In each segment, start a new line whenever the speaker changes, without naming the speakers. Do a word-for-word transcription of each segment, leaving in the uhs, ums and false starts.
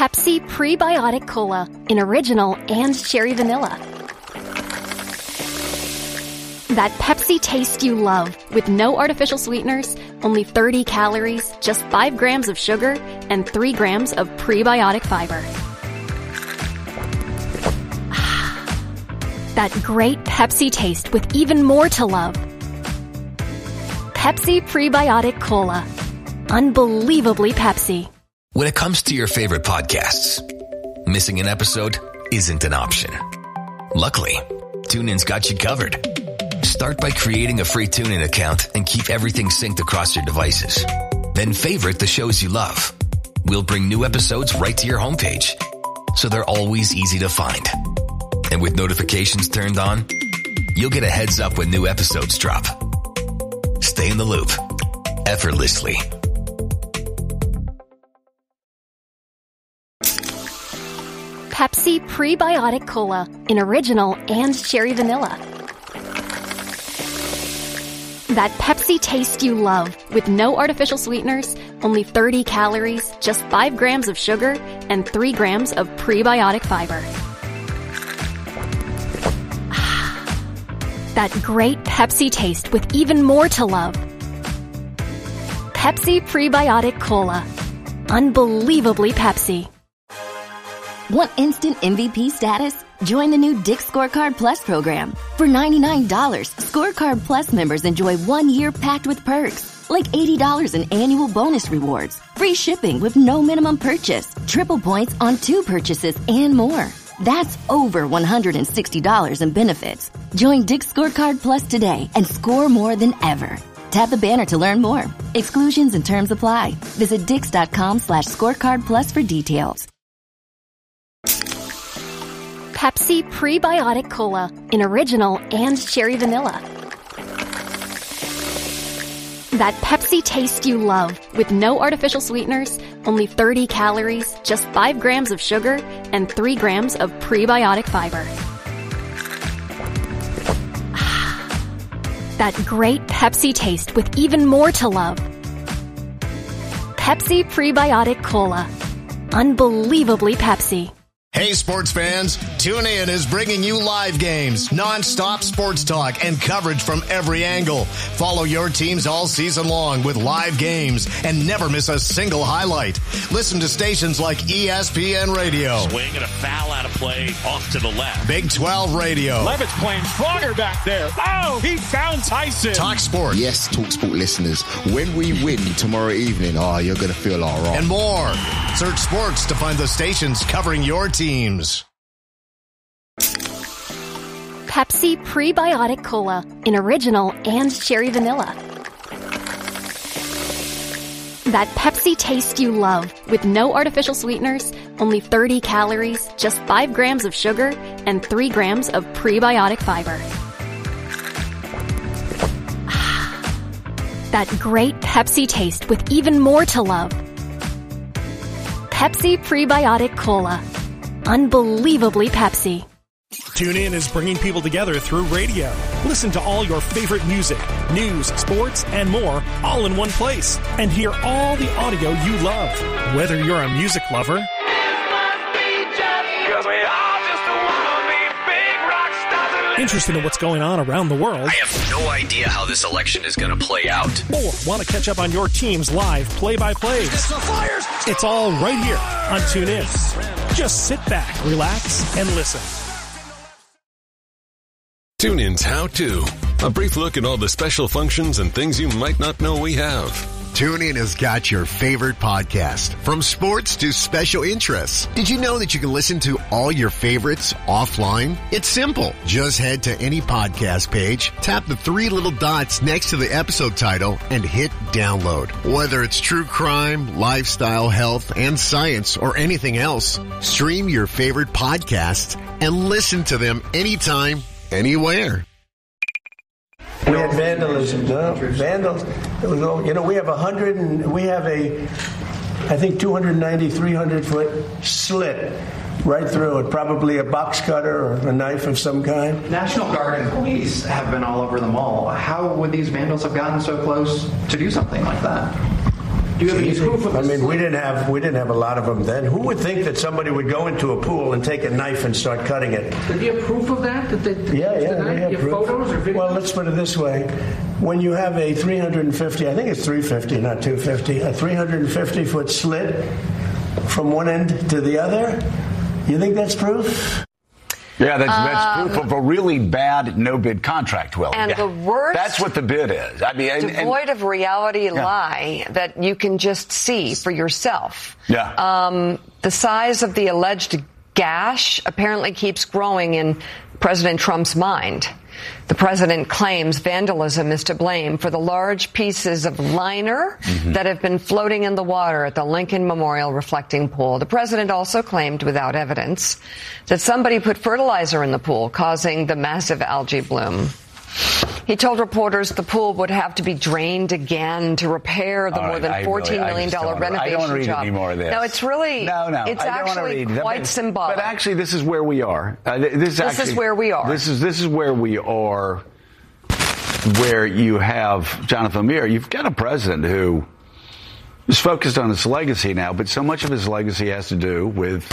Pepsi Prebiotic Cola in original and cherry vanilla. That Pepsi taste you love with no artificial sweeteners, only thirty calories, just five grams of sugar, and three grams of prebiotic fiber. That great Pepsi taste with even more to love. Pepsi Prebiotic Cola. Unbelievably Pepsi.
When it comes to your favorite podcasts, missing an episode isn't an option. Luckily, TuneIn's got you covered. Start by creating a free TuneIn account and keep everything synced across your devices. Then favorite the shows you love. We'll bring new episodes right to your homepage, so they're always easy to find. And with notifications turned on, you'll get a heads up when new episodes drop. Stay in the loop, effortlessly.
Pepsi Prebiotic Cola in original and cherry vanilla. That Pepsi taste you love with no artificial sweeteners, only thirty calories, just five grams of sugar, and three grams of prebiotic fiber. That great Pepsi taste with even more to love. Pepsi Prebiotic Cola. Unbelievably Pepsi.
Want instant M V P status? Join the new Dick's Scorecard Plus program. For ninety-nine dollars, Scorecard Plus members enjoy one year packed with perks, like eighty dollars in annual bonus rewards, free shipping with no minimum purchase, triple points on two purchases, and more. That's over one hundred sixty dollars in benefits. Join Dick's Scorecard Plus today and score more than ever. Tap the banner to learn more. Exclusions and terms apply. Visit dix.com slash scorecard plus for details.
Pepsi Prebiotic Cola in original and cherry vanilla. That Pepsi taste you love with no artificial sweeteners, only thirty calories, just five grams of sugar, and three grams of prebiotic fiber. That great Pepsi taste with even more to love. Pepsi Prebiotic Cola. Unbelievably Pepsi.
Hey sports fans, TuneIn is bringing you live games, non-stop sports talk, and coverage from every angle. Follow your teams all season long with live games and never miss a single highlight. Listen to stations like E S P N Radio.
Swing and a foul out of play off to the left.
Big twelve Radio.
Levitt's playing stronger back there. Oh, he found Tyson.
Talk Sport.
Yes, Talk Sport listeners, when we win tomorrow evening, oh, you're going to feel all right.
And more. Search sports to find the stations covering your team. Teams.
Pepsi Prebiotic Cola in original and cherry vanilla. That Pepsi taste you love with no artificial sweeteners, only thirty calories, just five grams of sugar, and three grams of prebiotic fiber. That great Pepsi taste with even more to love. Pepsi Prebiotic Cola. Unbelievably Pepsi.
TuneIn is bringing people together through radio. Listen to all your favorite music, news, sports, and more, all in one place. And hear all the audio you love. Whether you're a music lover, interested in what's going on around the world,
I have no idea how this election is going to play out,
or want to catch up on your team's live play-by-plays, it's all right here on TuneIn. Just sit back, relax, and listen.
TuneIn's How To. A brief look at all the special functions and things you might not know we have.
TuneIn has got your favorite podcast, from sports to special interests. Did you know that you can listen to all your favorites offline? It's simple. Just head to any podcast page, tap the three little dots next to the episode title, and hit download. Whether it's true crime, lifestyle, health, and science, or anything else, stream your favorite podcasts and listen to them anytime, anywhere.
We had vandalism, no? Vandals. You know, we have a hundred and we have a, I think, two ninety, three hundred foot slit right through it. Probably a box cutter or a knife of some kind.
National Guard and police have been all over the mall. How would these vandals have gotten so close to do something like that?
Do you have any proof of
I
this?
mean, we didn't have we didn't have a lot of them then. Who would think that somebody would go into a pool and take a knife and start cutting it?
Do you have proof of that? That they, that
Yeah, yeah,
tonight?
we have
You have
proof.
photos or videos?
Well, let's put it this way: when you have a three hundred fifty, I think it's three fifty, not two fifty, a three hundred fifty foot slit from one end to the other, you think that's proof?
Yeah, that's, that's
Um,
proof of a really bad no-bid contract, Will.
And
yeah.
the worst,
That's what the bid is. I mean, and,
devoid
and,
of reality
yeah.
lie that you can just see for yourself.
Yeah.
Um, the size of the alleged gash apparently keeps growing in President Trump's mind. The president claims vandalism is to blame for the large pieces of liner mm-hmm. that have been floating in the water at the Lincoln Memorial Reflecting Pool. The president also claimed, without evidence, that somebody put fertilizer in the pool, causing the massive algae bloom. He told reporters the pool would have to be drained again to repair the
All
more
right,
than
I
fourteen
really,
million dollars
I
renovation
I don't want to read
job.
any more of this.
No, it's really,
no, no.
it's
I don't
actually
read.
quite
but,
symbolic.
But actually, this is where we are. Uh, this
This
actually,
is where we are.
This is this is where we are. Where you have Jonathan Muir, you've got a president who is focused on his legacy now, but so much of his legacy has to do with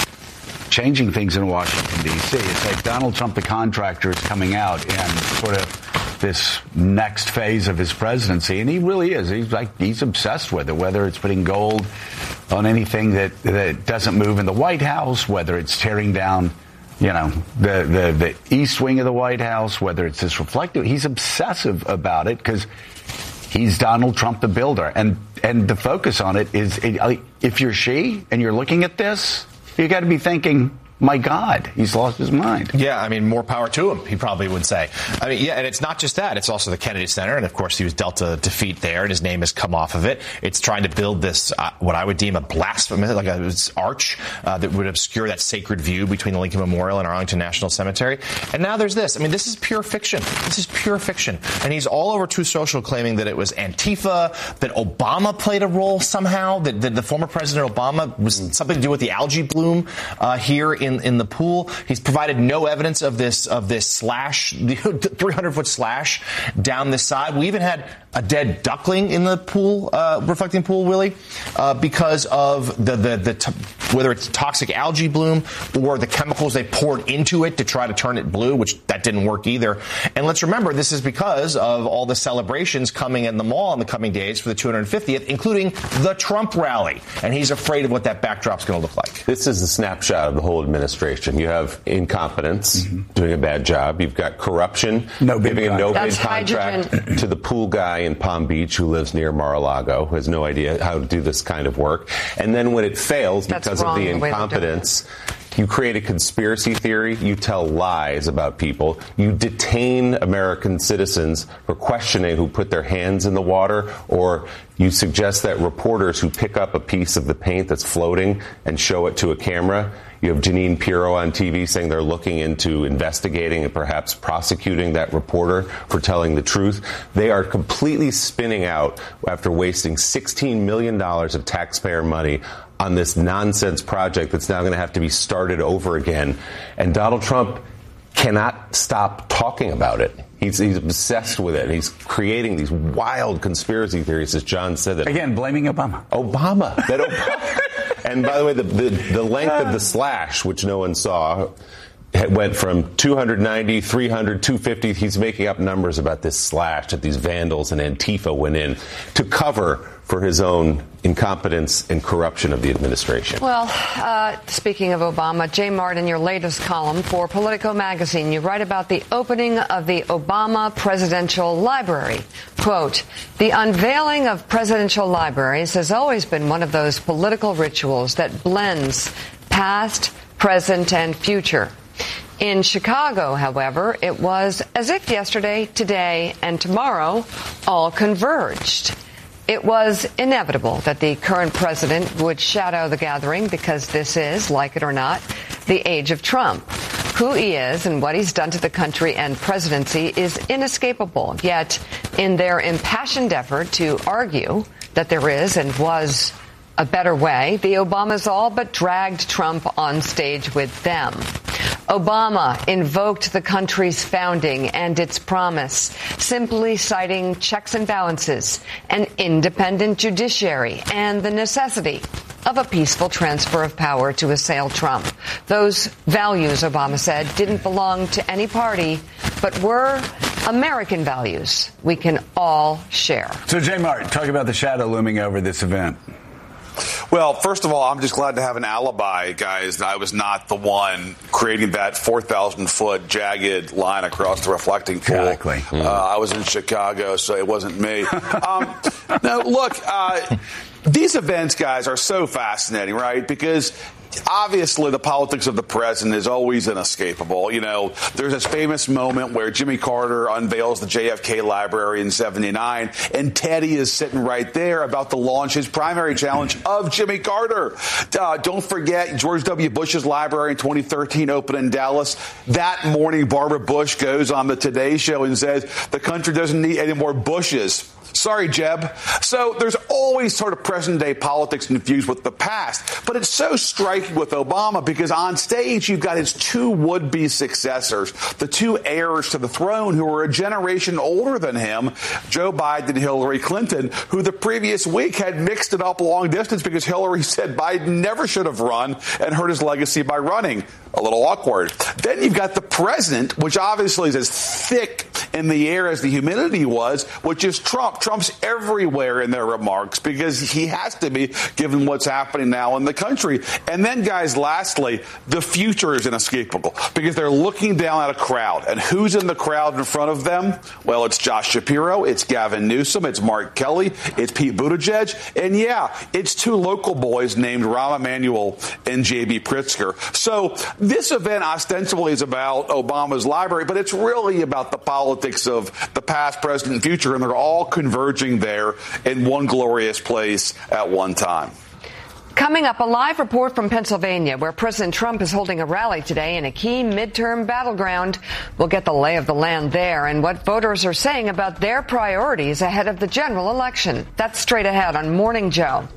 changing things in Washington, D C. It's like Donald Trump, the contractor, is coming out and sort of this next phase of his presidency, and he really is. He's like he's obsessed with it, whether it's putting gold on anything that, that doesn't move in the White House, whether it's tearing down, you know, the, the, the east wing of the White House, whether it's this reflective. He's obsessive about it because he's Donald Trump, the builder. And, and the focus on it is, if you're she and you're looking at this, you got to be thinking, my God, he's lost his mind.
Yeah, I mean, more power to him, he probably would say. I mean, yeah, and it's not just that. It's also the Kennedy Center, and of course he was dealt a defeat there, and his name has come off of it. It's trying to build this, uh, what I would deem a blasphemous, like a arch uh, that would obscure that sacred view between the Lincoln Memorial and Arlington National Cemetery. And now there's this. I mean, this is pure fiction. This is pure fiction. And he's all over Truth Social claiming that it was Antifa, that Obama played a role somehow, that, that the former President Obama was something to do with the algae bloom uh, here in In, in the pool. He's provided no evidence of this of this slash, the three hundred foot slash down this side. We even had a dead duckling in the pool, uh, reflecting pool, Willie, uh, because of the the, the t- whether it's toxic algae bloom or the chemicals they poured into it to try to turn it blue, which that didn't work either. And let's remember, this is because of all the celebrations coming in the mall in the coming days for the two hundred fiftieth, including the Trump rally. And he's afraid of what that backdrop's going to look like.
This is a snapshot of the whole administration. You have incompetence, mm-hmm. doing a bad job. You've got corruption,
no
giving a no-bid
That's
contract
hydrogen.
to the pool guy in Palm Beach who lives near Mar-a-Lago, who has no idea how to do this kind of work. And then when it fails
That's
because of the
wrong, the
incompetence, you create a conspiracy theory, you tell lies about people, you detain American citizens for questioning who put their hands in the water, or you suggest that reporters who pick up a piece of the paint that's floating and show it to a camera. You have Jeanine Pirro on T V saying they're looking into investigating and perhaps prosecuting that reporter for telling the truth. They are completely spinning out after wasting sixteen million dollars of taxpayer money on this nonsense project that's now going to have to be started over again. And Donald Trump cannot stop talking about it. He's, he's obsessed with it. He's creating these wild conspiracy theories, as John said. That
Again, blaming Obama.
Obama. That Obama. And by the way, the, the, the length of the slash, which no one saw, went from two hundred ninety, three hundred, two fifty. He's making up numbers about this slash that these vandals and Antifa went in to cover for his own incompetence and corruption of the administration.
Well, uh, speaking of Obama, Jay Martin, your latest column for Politico magazine, you write about the opening of the Obama Presidential Library. Quote, the unveiling of presidential libraries has always been one of those political rituals that blends past, present, and future. In Chicago, however, it was as if yesterday, today, and tomorrow all converged. It was inevitable that the current president would shadow the gathering because this is, like it or not, the age of Trump. Who he is and what he's done to the country and presidency is inescapable. Yet, in their impassioned effort to argue that there is and was a better way, the Obamas all but dragged Trump on stage with them. Obama invoked the country's founding and its promise, simply citing checks and balances, an independent judiciary, and the necessity of a peaceful transfer of power to assail Trump. Those values, Obama said, didn't belong to any party, but were American values we can all share.
So, Jay Martin, talk about the shadow looming over this event.
Well, first of all, I'm just glad to have an alibi, guys, that I was not the one creating that four thousand foot jagged line across the reflecting pool.
Exactly.
Uh, I was in Chicago, so it wasn't me. um, no, look, uh, these events, guys, are so fascinating, right? Because obviously the politics of the president is always inescapable. You know, there's this famous moment where Jimmy Carter unveils the J F K Library in seventy-nine, and Teddy is sitting right there about to launch his primary challenge of Jimmy Carter. Uh, don't forget George W. Bush's library in twenty thirteen opened in Dallas. That morning, Barbara Bush goes on the Today Show and says the country doesn't need any more Bushes. Sorry, Jeb. So there's always sort of present-day politics infused with the past. But it's so striking with Obama because on stage you've got his two would-be successors, the two heirs to the throne who are a generation older than him, Joe Biden and Hillary Clinton, who the previous week had mixed it up long distance because Hillary said Biden never should have run and hurt his legacy by running. A little awkward. Then you've got the president, which obviously is as thick in the air as the humidity was, which is Trump. Trump's everywhere in their remarks because he has to be, given what's happening now in the country. And then, guys, lastly, the future is inescapable because they're looking down at a crowd. And who's in the crowd in front of them? Well, it's Josh Shapiro, it's Gavin Newsom, it's Mark Kelly, it's Pete Buttigieg, and yeah, it's two local boys named Rahm Emanuel and J B Pritzker. So this event ostensibly is about Obama's library, but it's really about the politics of the past, present, and future, and they're all converging there in one glorious place at one time.
Coming up, a live report from Pennsylvania, where President Trump is holding a rally today in a key midterm battleground. We'll get the lay of the land there and what voters are saying about their priorities ahead of the general election. That's straight ahead on Morning Joe.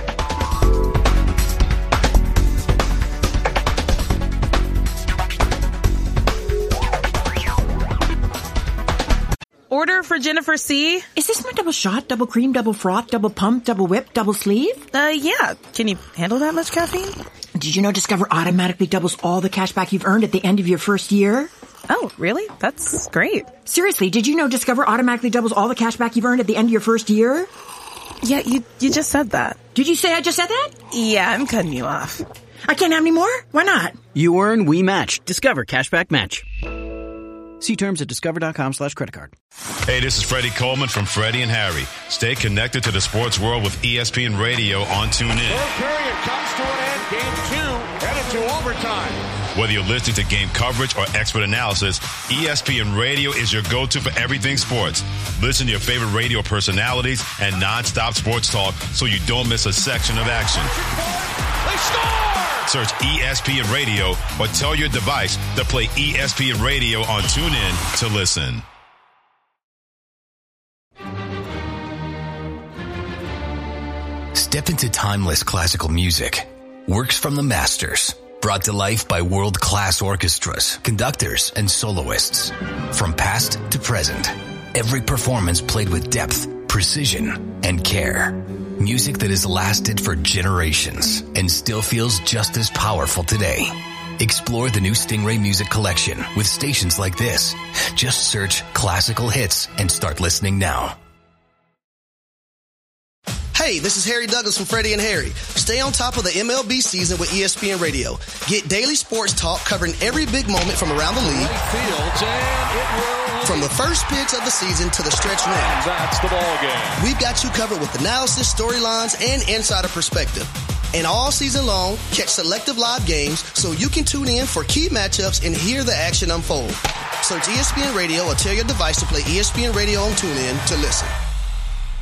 Order for Jennifer C.
Is this my double shot, double cream, double froth, double pump, double whip, double sleeve?
Uh, yeah. Can you handle that much caffeine?
Did you know Discover automatically doubles all the cash back you've earned at the end of your first year?
Oh, really? That's great.
Seriously, did you know Discover automatically doubles all the cash back you've earned at the end of your first year?
Yeah, you you just said that.
Did you say I just said that?
Yeah, I'm cutting you off.
I can't have any more? Why not?
You earn, we match. Discover Cashback Match. See terms at discover.com slash credit card.
Hey, this is Freddie Coleman from Freddie and Harry. Stay connected to the sports world with E S P N Radio on TuneIn.
Third period comes to an end. Game two headed to overtime.
Whether you're listening to game coverage or expert analysis, E S P N Radio is your go-to for everything sports. Listen to your favorite radio personalities and nonstop sports talk so you don't miss a section of action.
They score!
Search E S P N Radio or tell your device to play E S P N Radio on TuneIn to listen.
Step into timeless classical music. Works from the masters. Brought to life by world-class orchestras, conductors, and soloists. From past to present, every performance played with depth, precision, and care. Music that has lasted for generations and still feels just as powerful today. Explore the new Stingray Music Collection with stations like this. Just search classical hits and start listening now.
Hey, this is Harry Douglas from Freddie and Harry. Stay on top of the M L B season with E S P N Radio. Get daily sports talk covering every big moment from around the league. From the first pitch of the season to the stretch run.
That's the ball game.
We've got you covered with analysis, storylines, and insider perspective. And all season long, catch selective live games so you can tune in for key matchups and hear the action unfold. Search E S P N Radio or tell your device to play E S P N Radio on TuneIn to listen.